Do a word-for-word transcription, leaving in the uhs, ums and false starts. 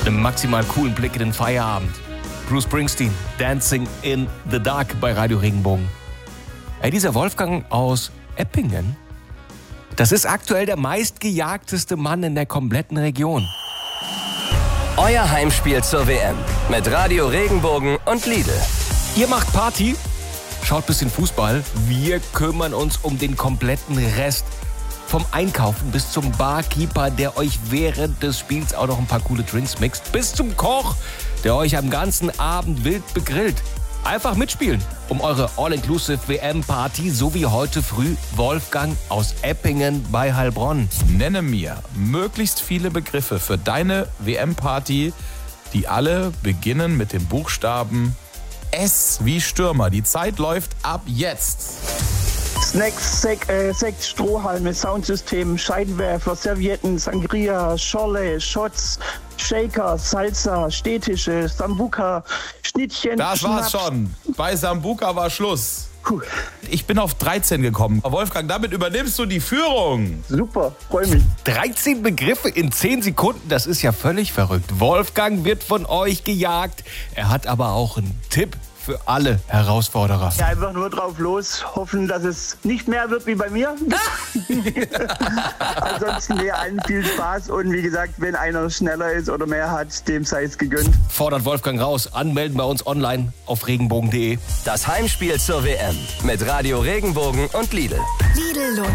einem maximal coolen Blick in den Feierabend. Bruce Springsteen, Dancing in the Dark bei Radio Regenbogen. Ey, dieser Wolfgang aus Eppingen, das ist aktuell der meistgejagteste Mann in der kompletten Region. Euer Heimspiel zur W M mit Radio Regenbogen und Lidl. Ihr macht Party, schaut bisschen Fußball. Wir kümmern uns um den kompletten Rest. Vom Einkaufen bis zum Barkeeper, der euch während des Spiels auch noch ein paar coole Drinks mixt, bis zum Koch, der euch am ganzen Abend wild begrillt. Einfach mitspielen um eure All-Inclusive W M-Party, so wie heute früh Wolfgang aus Eppingen bei Heilbronn. Nenne mir möglichst viele Begriffe für deine W M-Party, die alle beginnen mit dem Buchstaben S wie Stürmer. Die Zeit läuft ab jetzt. Snacks, Sek, äh, Sekt, Strohhalme, Soundsystem, Scheinwerfer, Servietten, Sangria, Schorle, Shots, Shaker, Salsa, Stehtische, Sambuca, Schnittchen, Das Schnaps. war's schon. Bei Sambuca war Schluss. Puh, Ich bin auf dreizehn gekommen. Wolfgang, damit übernimmst du die Führung. super, freue mich. dreizehn Begriffe in zehn Sekunden, das ist ja völlig verrückt. Wolfgang wird von euch gejagt. Er hat aber auch einen Tipp für alle Herausforderer. Ja, einfach nur drauf los, hoffen, dass es nicht mehr wird wie bei mir. Ansonsten dir allen viel Spaß und wie gesagt, wenn einer schneller ist oder mehr hat, dem sei es gegönnt. Fordert Wolfgang raus. Anmelden bei uns online auf regenbogen punkt de. Das Heimspiel zur W M mit Radio Regenbogen und Lidl. Lidl